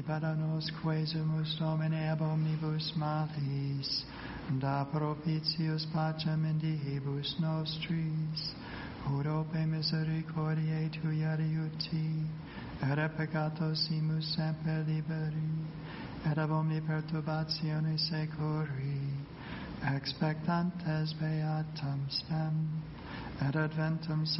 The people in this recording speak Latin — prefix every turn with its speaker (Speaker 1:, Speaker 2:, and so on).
Speaker 1: libera nos quesumus Domine ab omnibus malis, da propitius pacem in diebus nostris, ut ope misericordiae Tuia adiuti, et a peccatos imus semper liberi, et ab omni perturbatione securi, expectantes beatam spem, et adventum